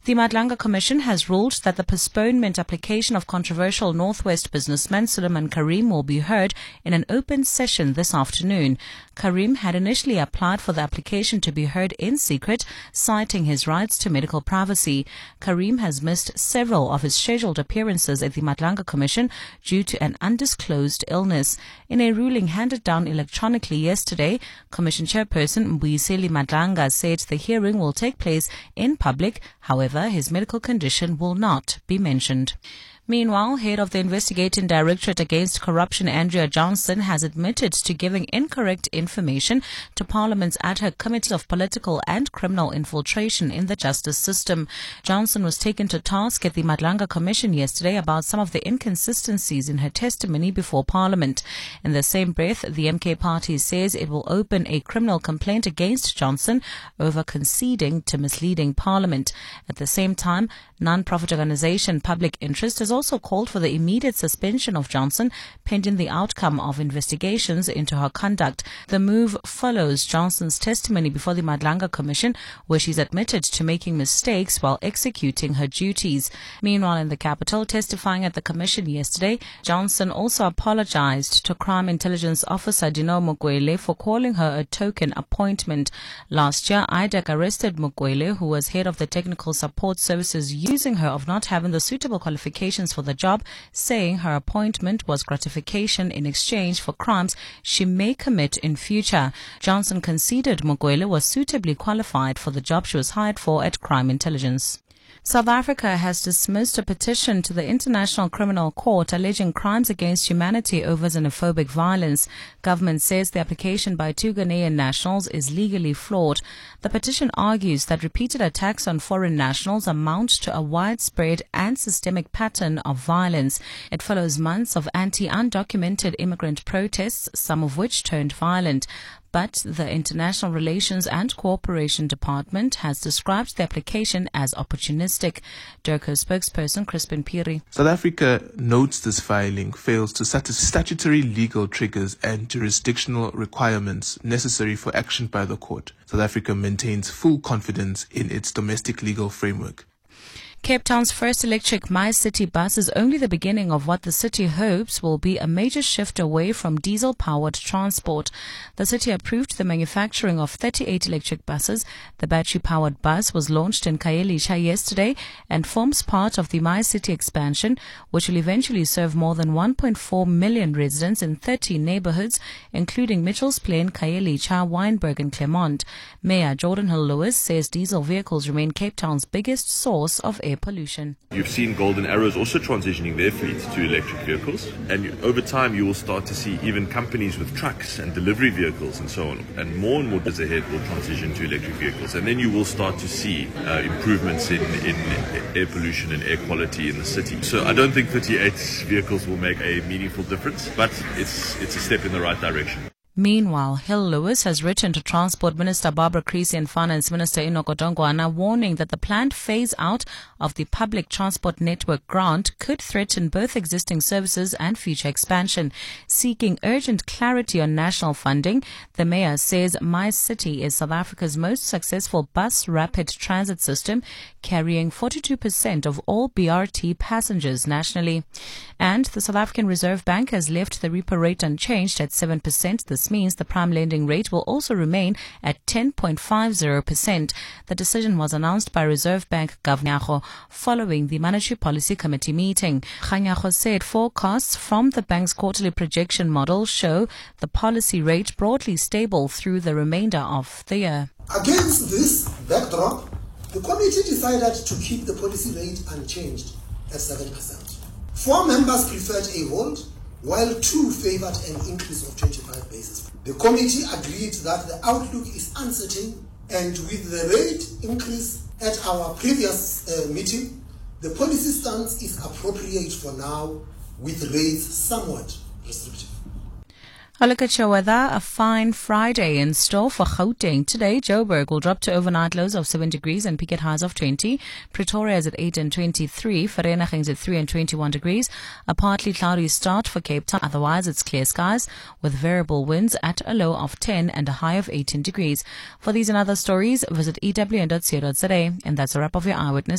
The Madlanga Commission has ruled that the postponement application of controversial Northwest businessman Suleiman Karim will be heard in an open session this afternoon. Karim had initially applied for the application to be heard in secret, citing his rights to medical privacy. Karim has missed several of his scheduled appearances at the Madlanga Commission due to an undisclosed illness. In a ruling handed down electronically yesterday, Commission Chairperson Mbuyiseli Madlanga said the hearing will take place in public. However, his medical condition will not be mentioned. Meanwhile, head of the Investigating Directorate Against Corruption, Andrea Johnson, has admitted to giving incorrect information to Parliament's ad hoc Committee of Political and Criminal Infiltration in the justice system. Johnson was taken to task at the Madlanga Commission yesterday about some of the inconsistencies in her testimony before Parliament. In the same breath, the MK party says it will open a criminal complaint against Johnson over conceding to misleading Parliament. At the same time, non-profit organisation Public Interest has also called for the immediate suspension of Johnson pending the outcome of investigations into her conduct. The move follows Johnson's testimony before the Madlanga Commission, where she's admitted to making mistakes while executing her duties. Meanwhile, in the capital, testifying at the commission yesterday, Johnson also apologized to Crime Intelligence Officer Dino Mukwele for calling her a token appointment. Last year, IDEC arrested Mukwele, who was head of the Technical Support Services, using her of not having the suitable qualifications for the job, saying her appointment was gratification in exchange for crimes she may commit in future. Johnson conceded Mukwele was suitably qualified for the job she was hired for at Crime Intelligence. South Africa has dismissed a petition to the International Criminal Court alleging crimes against humanity over xenophobic violence. Government says the application by two Ghanaian nationals is legally flawed. The petition argues that repeated attacks on foreign nationals amount to a widespread and systemic pattern of violence. It follows months of anti-undocumented immigrant protests, some of which turned violent. But the International Relations and Cooperation Department has described the application as opportunistic. DIRCO spokesperson Crispin Piri. South Africa notes this filing fails to satisfy statutory legal triggers and jurisdictional requirements necessary for action by the court. South Africa maintains full confidence in its domestic legal framework. Cape Town's first electric MyCiti bus is only the beginning of what the city hopes will be a major shift away from diesel-powered transport. The city approved the manufacturing of 38 electric buses. The battery-powered bus was launched in Khayelitsha yesterday and forms part of the MyCiti expansion, which will eventually serve more than 1.4 million residents in 30 neighborhoods, including Mitchell's Plain, Khayelitsha, Wynberg and Claremont. Mayor Jordan Hill-Lewis says diesel vehicles remain Cape Town's biggest source of air pollution. You've seen Golden Arrows also transitioning their fleet to electric vehicles, and over time you will start to see even companies with trucks and delivery vehicles and so on, and more years ahead will transition to electric vehicles, and then you will start to see improvements in air pollution and air quality in the city. So I don't think 38 vehicles will make a meaningful difference, but it's a step in the right direction. Meanwhile, Hill-Lewis has written to Transport Minister Barbara Creecy and Finance Minister Enoch Godongwana, warning that the planned phase-out of the Public Transport Network grant could threaten both existing services and future expansion. Seeking urgent clarity on national funding, the mayor says MyCiti is South Africa's most successful bus rapid transit system, carrying 42% of all BRT passengers nationally. And the South African Reserve Bank has left the repo rate unchanged at 7%. This means the prime lending rate will also remain at 10.50%. The decision was announced by Reserve Bank Governor Kganyago following the Monetary Policy Committee meeting. Kganyago said forecasts from the bank's quarterly projection model show the policy rate broadly stable through the remainder of the year. Against this backdrop, the committee decided to keep the policy rate unchanged at 7%. 4 members preferred a hold, while 2 favored an increase of 25 basis points. The committee agreed that the outlook is uncertain, and with the rate increase at our previous meeting, the policy stance is appropriate for now, with rates somewhat restrictive. A look at your weather. A fine Friday in store for Gauteng. Today, Joburg will drop to overnight lows of 7 degrees and peak at highs of 20. Pretoria is at 8 and 23. Vereeniging is at 3 and 21 degrees. A partly cloudy start for Cape Town. Otherwise, it's clear skies with variable winds at a low of 10 and a high of 18 degrees. For these and other stories, visit ewn.co.za. And that's a wrap of your Eyewitness.